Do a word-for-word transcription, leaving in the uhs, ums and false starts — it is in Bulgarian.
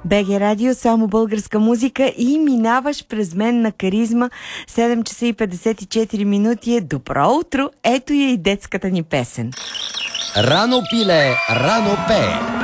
БГ Радио, само българска музика и минаваш през мен на Каризма. седем часа и петдесет и четири минути е. Добро утро! Ето я и детската ни песен. Рано пиле, рано пее.